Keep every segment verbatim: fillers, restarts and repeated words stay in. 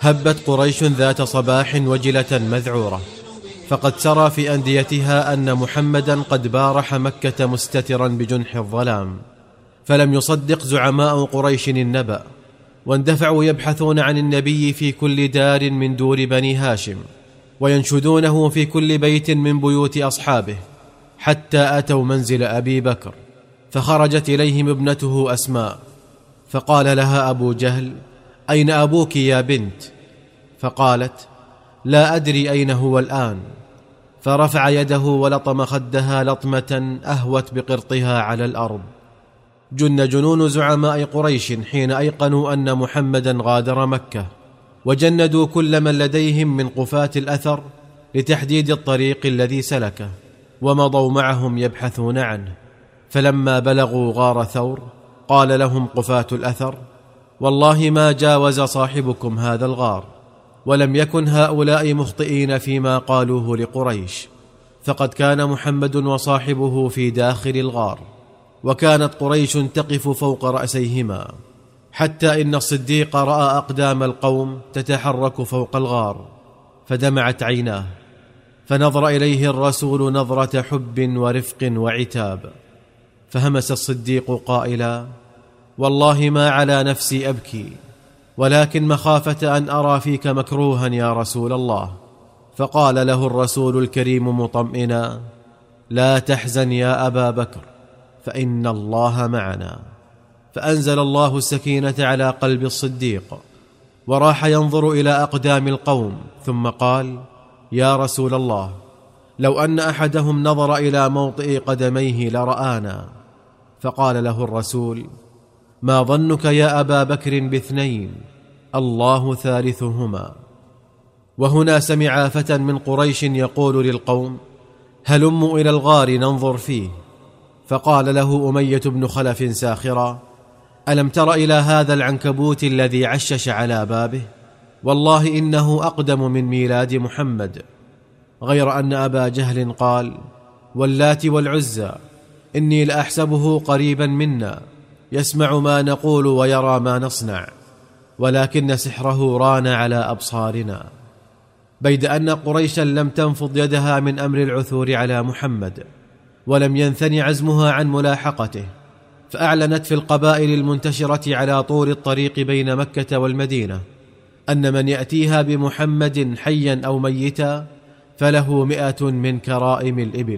هبت قريش ذات صباح وجلة مذعورة، فقد سرى في أنديتها أن محمدا قد بارح مكة مستترا بجنح الظلام، فلم يصدق زعماء قريش النبأ، واندفعوا يبحثون عن النبي في كل دار من دور بني هاشم، وينشدونه في كل بيت من بيوت أصحابه، حتى أتوا منزل أبي بكر، فخرجت إليهم ابنته أسماء، فقال لها أبو جهل: أين أبوك يا بنت؟ فقالت: لا أدري أين هو الآن. فرفع يده ولطم خدها لطمة أهوت بقرطها على الأرض. جن جنون زعماء قريش حين أيقنوا أن محمدا غادر مكة، وجندوا كل من لديهم من قفاة الأثر لتحديد الطريق الذي سلكه، ومضوا معهم يبحثون عنه. فلما بلغوا غار ثور قال لهم قفاة الأثر: والله ما جاوز صاحبكم هذا الغار، ولم يكن هؤلاء مخطئين فيما قالوه لقريش، فقد كان محمد وصاحبه في داخل الغار، وكانت قريش تقف فوق رأسيهما، حتى إن الصديق رأى أقدام القوم تتحرك فوق الغار، فدمعت عيناه، فنظر إليه الرسول نظرة حب ورفق وعتاب، فهمس الصديق قائلا: والله ما على نفسي أبكي، ولكن مخافة أن أرى فيك مكروها يا رسول الله. فقال له الرسول الكريم مطمئنا: لا تحزن يا أبا بكر، فإن الله معنا. فأنزل الله السكينة على قلب الصديق، وراح ينظر إلى أقدام القوم، ثم قال: يا رسول الله، لو أن أحدهم نظر إلى موطئ قدميه لرآنا. فقال له الرسول: ما ظنك يا أبا بكر باثنين؟ الله ثالثهما. وهنا سمع فتى من قريش يقول للقوم: هلموا إلى الغار ننظر فيه. فقال له أمية بن خلف ساخرا: ألم تر إلى هذا العنكبوت الذي عشش على بابه؟ والله إنه أقدم من ميلاد محمد. غير أن أبا جهل قال: واللات والعزى، إني لأحسبه قريبا منا، يسمع ما نقول ويرى ما نصنع، ولكن سحره ران على أبصارنا. بيد أن قريشا لم تنفض يدها من أمر العثور على محمد، ولم ينثني عزمها عن ملاحقته، فأعلنت في القبائل المنتشرة على طول الطريق بين مكة والمدينة أن من يأتيها بمحمد حيا أو ميتا فله مئة من كرائم الإبل.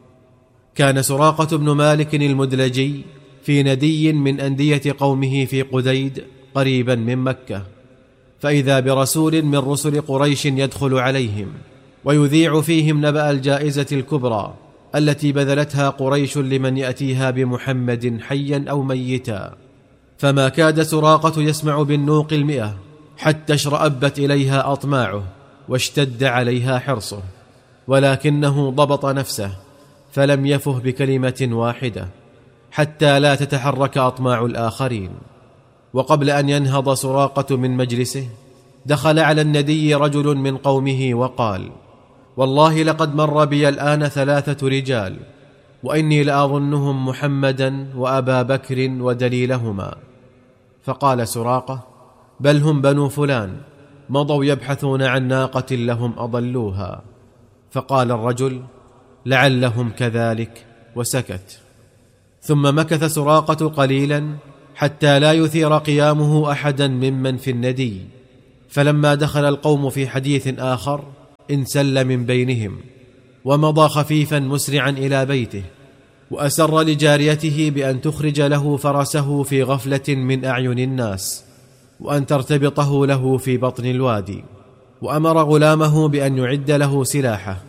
كان سراقة بن مالك المدلجي في ندي من أندية قومه في قديد قريبا من مكة، فإذا برسول من رسل قريش يدخل عليهم ويذيع فيهم نبأ الجائزة الكبرى التي بذلتها قريش لمن يأتيها بمحمد حيا أو ميتا. فما كاد سراقة يسمع بالنوق المئة حتى اشرأبت إليها أطماعه واشتد عليها حرصه، ولكنه ضبط نفسه فلم يفه بكلمة واحدة حتى لا تتحرك أطماع الآخرين. وقبل أن ينهض سراقة من مجلسه دخل على الندي رجل من قومه وقال: والله لقد مر بي الآن ثلاثة رجال، وإني لأظنهم محمدا وأبا بكر ودليلهما. فقال سراقة: بل هم بنو فلان، مضوا يبحثون عن ناقة لهم أضلوها. فقال الرجل: لعلهم كذلك، وسكت. ثم مكث سراقة قليلا حتى لا يثير قيامه أحدا ممن في الندي، فلما دخل القوم في حديث آخر انسل من بينهم، ومضى خفيفا مسرعا إلى بيته، وأسر لجاريته بأن تخرج له فرسه في غفلة من أعين الناس، وأن ترتبطه له في بطن الوادي، وأمر غلامه بأن يعد له سلاحه،